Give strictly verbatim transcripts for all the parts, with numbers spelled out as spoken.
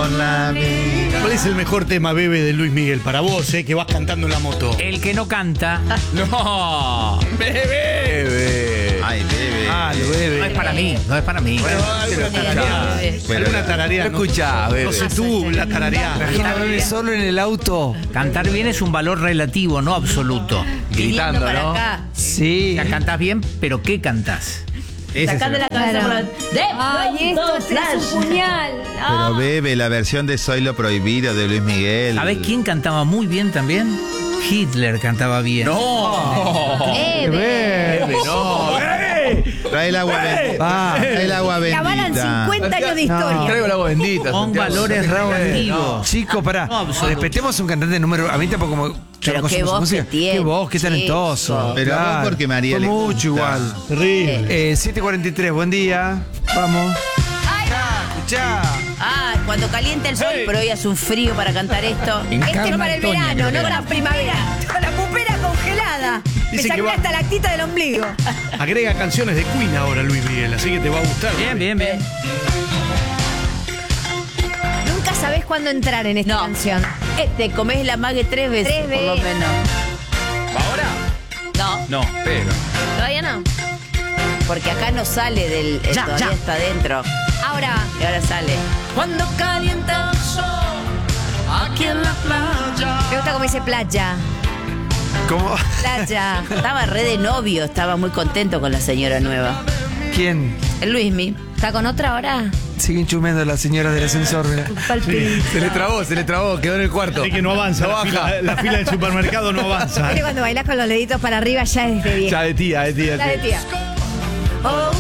con la vida. ¿Cuál es el mejor tema, Bebe, de Luis Miguel? Para vos, eh, que vas cantando en la moto. El que no canta. ¡No! ¡Bebe! Bebe. Ay, Bebe. Ah, lo Bebe. No es para mí, no es para mí. Bueno, alguna tarareada. Pero- Alguna tarareada. No escuchá, Bebe. No sé tú, la tarareada. Imagina a Bebe solo en el auto, Cantar bien es un valor relativo, no absoluto. gritando, para ¿no? acá. Sí. Ya cantás bien, pero ¿qué cantás? Ese es Sacando el- la cabeza por la... De Ay, esto es un puñal. Pero Ah. Bebe, la versión de Soy lo prohibido de Luis Miguel. ¿Sabés quién cantaba muy bien también? Hitler cantaba bien. ¡No! Eh, Bebe, no. Trae el agua bendita. Va. Trae el agua que avalan bendita. cincuenta años de historia. Traigo el agua bendita. Con Santiago. valores relativos. Chico, pará. No, absoluto. Respetemos a un cantante número. A mí tampoco como. yo Pero no qué consumo su voz música. que tiene, Qué voz, qué talentoso. chico. Pero a vos porque María Fue le mucho gusta. igual. Terrible. Eh, siete cuarenta y tres, buen día. Vamos. Escuchá. Ah, cuando calienta el sol, pero hoy hace un frío para cantar esto. Este es para el verano, no con la primavera. Con la pupera congelada. Me Dice saqué que va- hasta la lactita del ombligo. Agrega canciones de Queen ahora, Luis Miguel, así que te va a gustar. Bien, bien, bien. Nunca sabés cuándo entrar en esta No. canción. Eh, te comés la mague tres veces, Tres por lo veces. menos. ¿Ahora? No, No, pero. todavía no. Porque acá no sale del... eh, Ya, todavía ya. está dentro. Ahora, Y ahora sale. Cuando calienta el sol, aquí en la playa. me gusta como dice playa. ¿Cómo? Playa. Estaba re de novio, estaba muy contento con la señora nueva. ¿Quién? El Luismi. ¿Está con otra ahora? Siguen chumeando las señoras del ascensor. mirá. Palpín. Se le trabó, se le trabó, quedó en el cuarto. Así que no avanza, No la, baja. fila, la fila del supermercado no avanza. Viste cuando bailás con los deditos para arriba ya es de vieja. Ya de tía, de tía. Ya de tía. Oh,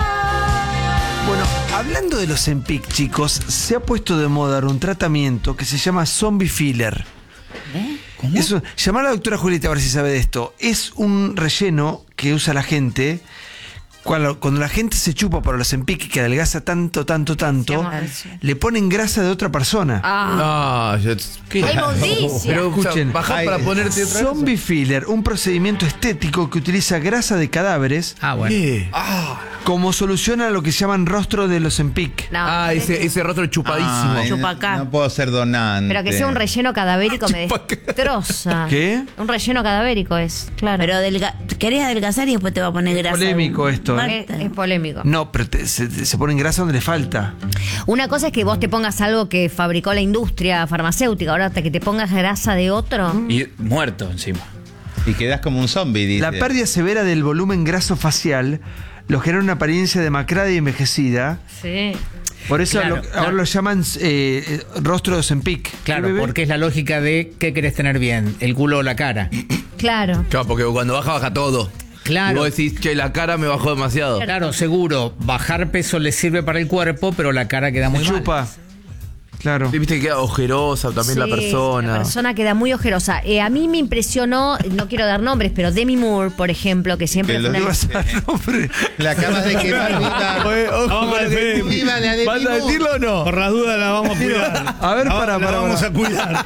oh. Bueno, hablando de los Empic, chicos, se ha puesto de moda un tratamiento que se llama zombie filler. ¿Cómo? Eso, llamar a la doctora Julieta a ver si sabe de esto. Es un relleno que usa la gente cuando, cuando la gente se chupa por los Empic que adelgaza tanto, tanto, tanto, le ponen grasa de otra persona. Ah. No, yo... ¡Hay inmundicia! Pero escuchen, bajá para ponerte otra zombie filler, un procedimiento estético que utiliza grasa de cadáveres Ah, bueno. como solución a lo que se llaman rostro de los Empic. No, Ah, ese, ese rostro chupadísimo. Ay, Chupa no, acá. no puedo ser donante. pero que sea un relleno cadavérico me destroza. ¿Qué? Un relleno cadavérico es, claro. Pero adelga- querés adelgazar y después te va a poner grasa. Polémico esto, ¿eh? es, es polémico. No, pero te- se, se ponen grasa donde le falta. Una cosa es que vos te pongas algo que fabricó la industria farmacéutica, ahora hasta que te pongas grasa de otro. Y muerto encima. Y quedás como un zombie, dice. La pérdida severa del volumen graso facial lo genera una apariencia demacrada y envejecida. Sí. Por eso Claro, lo- claro. ahora lo llaman eh, eh, rostros en pic. Claro, porque es la lógica de ¿qué querés tener bien? ¿El culo o la cara? Claro. Claro, porque cuando baja, baja todo. Claro. Y vos decís, che, la cara me bajó demasiado. Claro, seguro. Bajar peso le sirve para el cuerpo, pero la cara queda muy mal. chupa. Claro. Y viste que queda ojerosa también la Sí, persona. La persona queda muy ojerosa. Eh, a mí me impresionó, no quiero dar nombres, pero Demi Moore, por ejemplo, que siempre Que fue lo una... Ibas a dar nombre. La acabas de quemar, Vita. Oye, ojo, Vamos con al lo que- fe. Viva la de ¿Vas a Vivo. decirlo o no? Por la duda la vamos a cuidar. A ver, La- para, la para, vamos para. a cuidar.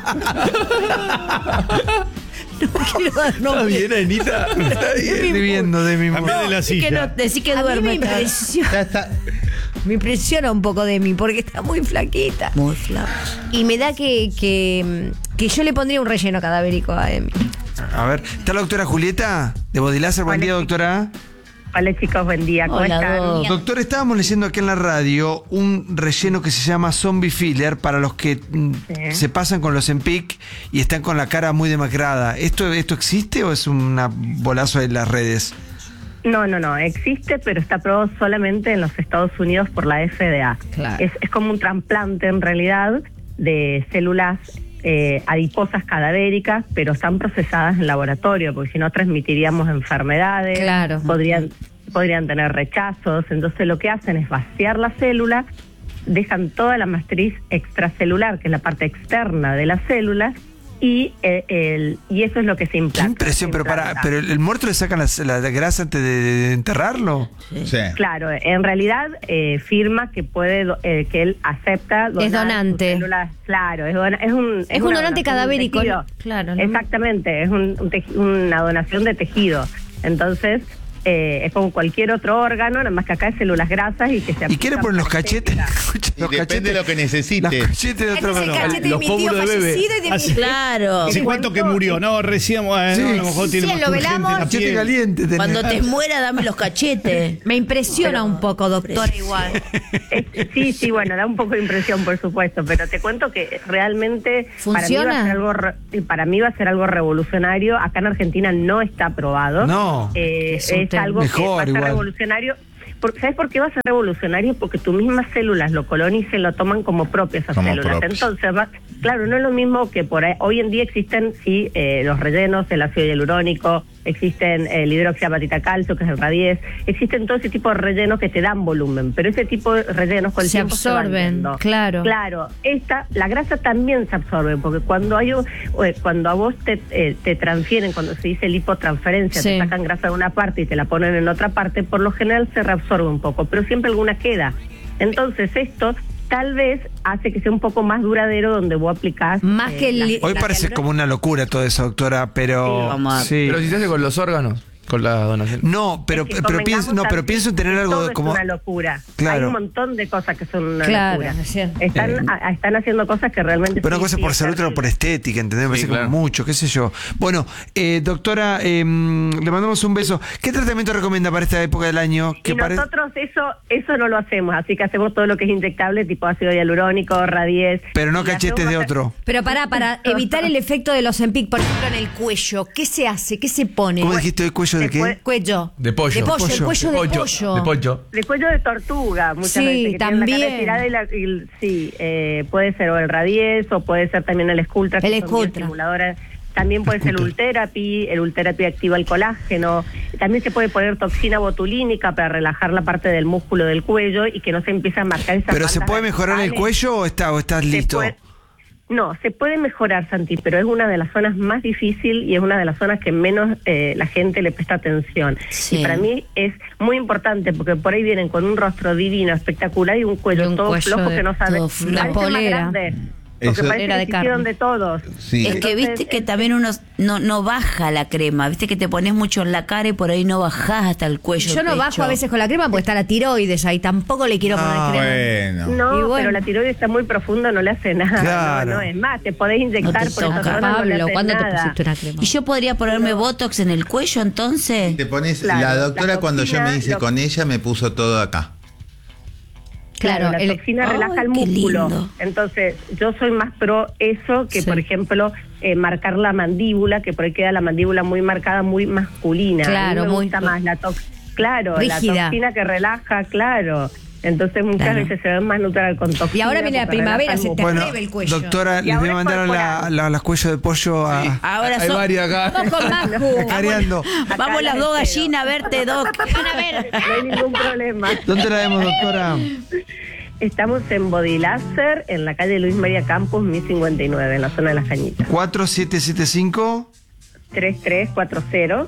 No quiero dar ¿Está nombres. bien, Anita? Está bien. Escribiendo de mi Cambié de la Decí que, silla. no, decí que A mí me duerme. impresiona, Ya está. me impresiona un poco Demi, porque está muy flaquita. Muy flaco. Y me da que, que, que yo le pondría un relleno cadavérico a Demi. A ver, ¿está la doctora Julieta de Body Láser? Buen Hola, día, sí. doctora. Hola chicos, buen día, ¿cómo Hola, están? Doc. Doctor, estábamos leyendo aquí en la radio un relleno que se llama zombie filler para los que mm, Sí. se pasan con los Empic y están con la cara muy demacrada. ¿Esto, esto existe o es un bolazo en las redes? No, no, no, existe, pero está aprobado solamente en los Estados Unidos por la F D A. Claro. Es, es como un trasplante en realidad de células eh, adiposas cadavéricas, pero están procesadas en laboratorio, porque si no transmitiríamos enfermedades, Claro. podrían, podrían tener rechazos. Entonces lo que hacen es vaciar la célula, dejan toda la matriz extracelular, que es la parte externa de la célula, y eh, el y eso es lo que se Qué implanta. impresión, se pero para, implanta. pero el, el muerto le sacan las- la, grasa antes de, de enterrarlo. Sí. Claro, en realidad eh, firma que puede do- eh, que él acepta donar Es donante. sus células. Claro, es, dona- es un Es un una donante donación de cadavérico, tejido. ¿no? Claro, ¿no? Exactamente, es un, un teji- una donación de tejido. Entonces eh, es como cualquier otro órgano, nada más que acá es células grasas y que se ¿Y qué le ponen los cachetes? Y depende de lo que necesite. Los cachetes de Este otro es el órgano. cachete de Los mi tío pómulos de bebé. fallecido y de mi... Así- Claro. ¿Hace cuánto que murió? No, recién, bueno, Sí. a lo mejor tiene Sí, más lo urgente velamos. la Cachete piel. caliente tenés. Cuando te muera, dame los cachetes. Me impresiona un poco, doctora, igual. Es- sí, sí, bueno, da un poco de impresión, por supuesto, pero te cuento que realmente para mí, va ¿Funciona? a ser algo re- para mí va a ser algo revolucionario. Acá en Argentina no está aprobado. No. Eh, Es un es tema. algo que Mejor, va a ser igual. revolucionario. Por- ¿Sabes por qué va a ser revolucionario? Porque tus mismas células lo colonizan y lo toman como propias esas Como células. propias. Entonces, va, claro, no es lo mismo que por ahí. Hoy en día existen, sí, eh, los rellenos, el ácido hialurónico, existen el hidroxiapatita calcio, que es el Radies, existen todo ese tipo de rellenos que te dan volumen, pero ese tipo de rellenos con el Se tiempo se van absorben, yendo. claro. Claro, esta, la grasa también se absorbe, porque cuando hay un- eh, cuando a vos te, eh, te transfieren, cuando se dice lipotransferencia, Sí. te sacan grasa de una parte y te la ponen en otra parte, por lo general se reabsorbe un poco, pero siempre alguna queda. Entonces esto tal vez hace que sea un poco más duradero donde vos aplicás. Más eh, que el... la- Hoy la parece hialurónica. como una locura todo eso, doctora, pero... Sí, vamos a- sí. Pero si se hace con los órganos, con la donación. No, pero, Es que pero, convengamos pienso, no, pero también pienso en tener que algo todo de como... es una locura. Claro. Hay un montón de cosas que son una Claro, locura. es cierto. Están, Eh, a- están haciendo cosas que realmente... Pero una sí, cosa sí, por es salud, otra terrible. por estética, ¿entendés? Me Sí, parece como claro. mucho, qué sé yo. Bueno, eh, doctora, eh, le mandamos un beso. ¿Qué tratamiento recomienda para esta época del año? Y Que pare- nosotros eso eso no lo hacemos, así que hacemos todo lo que es inyectable, tipo ácido hialurónico, Radies. Pero no Y cachetes hacemos de una- otro. Pero para, para evitar el efecto de los Empic, por ejemplo, en el cuello, ¿qué se hace? ¿Qué se pone? ¿Cómo dijiste hoy, cuello de Después- qué? Cuello. De pollo. De pollo, el Pollo. cuello de pollo. De pollo. De cuello de tortuga, muchas Sí, veces. Que tienen la cara también. estirada y la- y- sí, eh, puede ser o el Radies o puede ser también el Sculptra, El que son Sculptra. bioestimuladores. También puede ser el Ultherapy, el Ultherapy activa el colágeno. También se puede poner toxina botulínica para relajar la parte del músculo del cuello y que no se empiece a marcar esas ¿Pero se bandas puede mejorar el verticales. cuello o, está, o estás Se listo? puede- no, se puede mejorar, Santi, pero es una de las zonas más difíciles y es una de las zonas que menos eh, la gente le presta atención. Sí. Y para mí es muy importante porque por ahí vienen con un rostro divino, espectacular y un cuello Y un todo cuello flojo de- que no sabe. todo flojo. La Parece más polera. grande, porque Eso- parece Polera que de se hicieron carne. de todos. Sí. Es que Entonces, viste que eh, también uno no, no baja la crema, viste que te pones mucho en la cara y por ahí no bajás hasta el cuello. Yo no el bajo pecho. a veces con la crema porque está la tiroides ahí, tampoco le quiero poner Ah, crema. Bueno. No, Y bueno. pero la tiroides está muy profunda, no le hace nada. Claro. No, no, es más, te podés inyectar No te por esa toca. zona, no le Pablo, hace ¿cuándo te nada. pusiste una crema? ¿Y yo podría ponerme Botox en el cuello entonces? Te pones, Claro, la la doctora cuando yo me toxina, hice lo- con ella me puso todo acá. Claro, la el- toxina Ay, relaja el qué músculo. lindo. Entonces, yo soy más pro eso que, Sí. por ejemplo, eh, marcar la mandíbula, que por ahí queda la mandíbula muy marcada, muy masculina. Claro, A mí me muy- gusta más la tox claro, rígida. la toxina que relaja, claro. Entonces, muchas Claro. veces se ve más natural con toxina. Y ahora viene la porque primavera, relaja el se te músculo. Bueno, atreve el cuello. doctora, Y les voy a ahora es mandar la, corporal. la- las cuellos de pollo a, Ahora Hay so- varias acá. Vamos con Maju. cacareando. Vamos las la dos deseo. gallinas a verte, Doc. Van a ver. No hay ningún problema. ¿Dónde la vemos, doctora? Estamos en Body Laser, en la calle Luis María Campos, mil cincuenta y nueve, en la zona de las Cañitas. cuatro siete siete cinco. tres tres cuatro cero.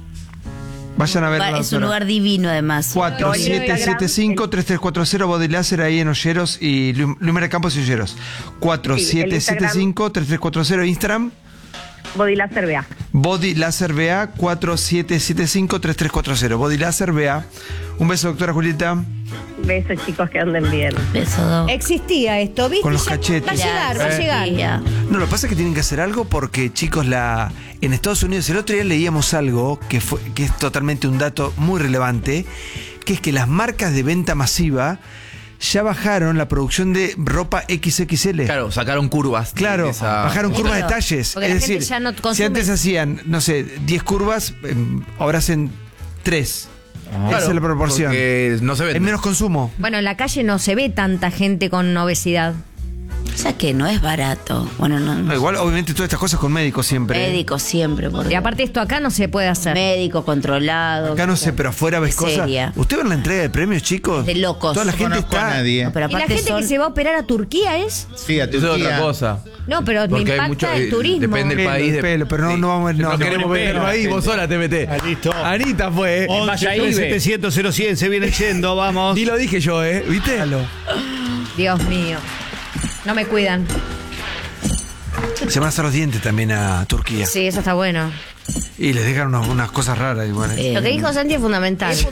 Vayan a ver la Es un doctora. lugar divino además. cuatro siete siete cinco tres tres cuatro cero Body Láser ahí en Olleros y Lu- Luis María Campos y Olleros. cuatro siete siete cinco tres tres cuatro cero Instagram. Body Laser B A. Body Láser B A cuatro siete siete cinco tres tres cuatro cero. Body Láser B A. Un beso, doctora Julieta. Besos, chicos, que anden bien. Beso, Doc. Existía esto, ¿viste? Con los Ya cachetes. Va a llegar, va a llegar. Ya. No, lo que pasa es que tienen que hacer algo porque, chicos, la en Estados Unidos el otro día leíamos algo que fue que es totalmente un dato muy relevante, que es que las marcas de venta masiva ya bajaron la producción de ropa equis equis ele. Claro, sacaron curvas. Claro, Esa- bajaron curvas de Claro, talles. porque Es la gente decir, ya no si consume. antes hacían, no sé, diez curvas, em, ahora hacen tres. Esa Claro, es la proporción. porque no se Hay vende. menos consumo. Bueno, en la calle no se ve tanta gente con obesidad. O sea que no es barato. Bueno, no, No, no. igual, obviamente, todas estas cosas con médicos siempre. Médico siempre, por Y Dios. aparte esto acá no se puede hacer. Médico controlado. Acá no sé, pero afuera ves Es cosas. seria. ¿Usted ve la entrega de premios, chicos? De locos. Toda la No gente conozco a está. nadie. No, pero ¿Y la aparte gente son- que se va a operar a Turquía es? Sí, a Eso es Turquía. otra cosa. No, pero me Porque hay impacta mucho, el eh, turismo. depende del Pelo, país. de- pelo, pero no- no vamos- no, no no queremos pone meterlo pelo. ahí, vos sola te metés. Ah, listo. Anita fue. once, Vaya ahí, ve. setecientos, cero cien, se viene yendo, vamos. Ni lo dije yo, ¿eh? ¿Viste? Dios mío. No me cuidan. Se van a hacer los dientes también a Turquía. Sí, eso está bueno. Y les dejan unas, unas cosas raras igual. ¿eh? Eh, Lo que dijo Santi es fundamental. Es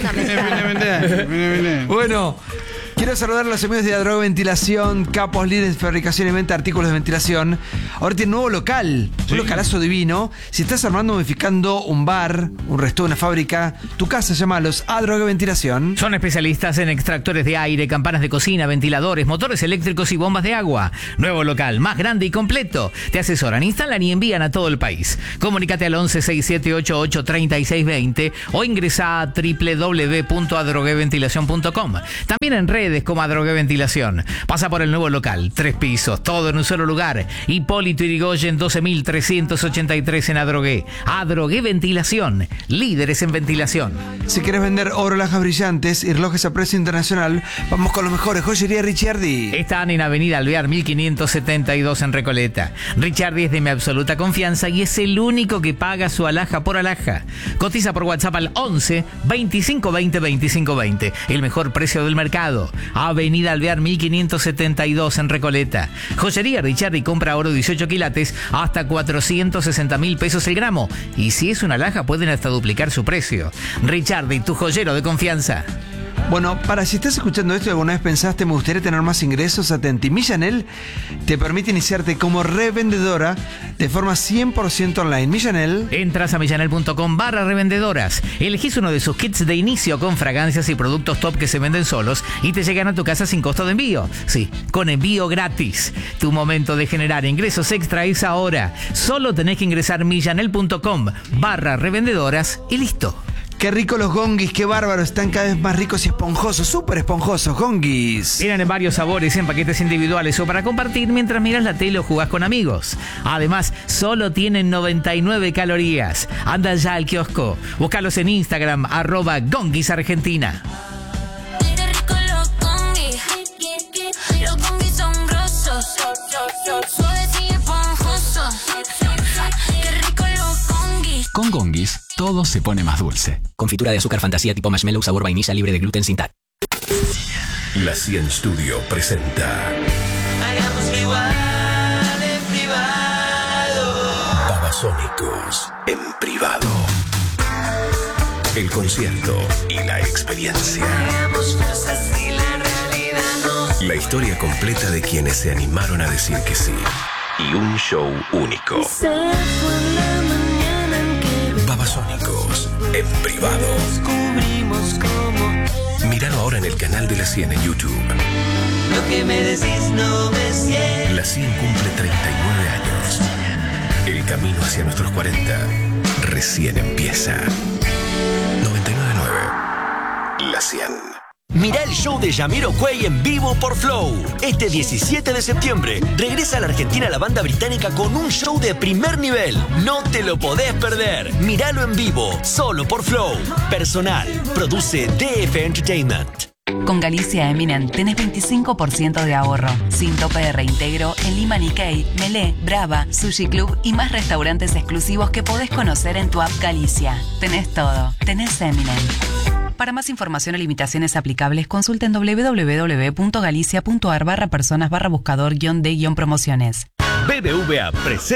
fundamental. Bueno, quiero saludar a los amigos de Adrogué Ventilación, capos líderes de fabricación y venta de artículos de ventilación. Ahora tiene un nuevo local, Sí. un localazo divino. Si estás armando, modificando un bar, un restaurante, una fábrica, tu casa, llamalos Adrogué Ventilación. Son especialistas en extractores de aire, campanas de cocina, ventiladores, motores eléctricos y bombas de agua. Nuevo local, más grande y completo. Te asesoran, instalan y envían a todo el país. Comunícate al once sesenta y siete ochenta y ocho treinta y seis veinte o ingresa a doble u doble u doble u punto adrogué ventilación punto com. También en redes como Adrogué Ventilación. Pasa por el nuevo local, tres pisos, todo en un solo lugar. Hipólito Yrigoyen doce mil trescientos ochenta y tres en Adrogué. Adrogué Ventilación, líderes en ventilación. Si quieres vender oro, lajas brillantes y relojes a precio internacional, vamos con los mejores. Joyería Ricciardi. Están en Avenida Alvear mil quinientos setenta y dos en Recoleta. Ricciardi es de mi absoluta confianza y es el único que paga su alhaja por alhaja. Cotiza por WhatsApp al once veinticinco veinte veinticinco veinte. El mejor precio del mercado. Avenida Alvear mil quinientos setenta y dos en Recoleta. Joyería Ricciardi, compra oro dieciocho quilates hasta cuatrocientos sesenta mil pesos el gramo. Y si es una alhaja pueden hasta duplicar su precio. Ricciardi, tu joyero de confianza. Bueno, para si estás escuchando esto y alguna vez pensaste me gustaría tener más ingresos, atenti. Millanel te permite iniciarte como revendedora de forma cien por ciento online. Millanel. Entras a millanel punto com barra revendedoras. Elegís uno de sus kits de inicio con fragancias y productos top que se venden solos y te llegan a tu casa sin costo de envío. Sí, con envío gratis. Tu momento de generar ingresos extra es ahora. Solo tenés que ingresar millanel punto com barra revendedoras y listo. Qué rico los gongis, qué bárbaro, están cada vez más ricos y esponjosos, súper esponjosos, gongis. Vienen en varios sabores, en paquetes individuales o para compartir mientras miras la tele o jugás con amigos. Además, solo tienen noventa y nueve calorías. Anda ya al kiosco. Búscalos en Instagram, arroba Gongis Argentina. Qué rico los congis. Los congis son grosos. Suaves y esponjosos. Qué rico los congis. Con Gongis, todo se pone más dulce. Confitura de azúcar fantasía tipo marshmallow sabor vainilla libre de gluten sin tal. La cien Studio presenta Hagamos igual en privado. Babasónicos en privado. El concierto y la experiencia. Hagamos cosas y la realidad no. La historia completa de quienes se animaron a decir que sí. Y un show único. Se fue la mañana en que Babasónicos en privado. descubrimos cómo Míralo ahora en el canal de La cien en YouTube. lo que me decís no me siento. La cien cumple treinta y nueve años. El camino hacia nuestros cuarenta recién empieza. noventa y nueve punto nueve La cien. Mirá el show de Jamiroquai en vivo por Flow. Este diecisiete de septiembre regresa a la Argentina la banda británica con un show de primer nivel. No te lo podés perder. Míralo en vivo, solo por Flow. Personal, produce D F Entertainment. Con Galicia Eminent tenés veinticinco por ciento de ahorro, sin tope de reintegro en Lima Nikkei, Melé, Brava, Sushi Club y más restaurantes exclusivos que podés conocer en tu app Galicia. Tenés todo, tenés Eminent. Para más información o limitaciones aplicables, consulten doble u doble u doble u punto galicia punto ar barra personas barra buscador guión de guión promociones. B B V A presenta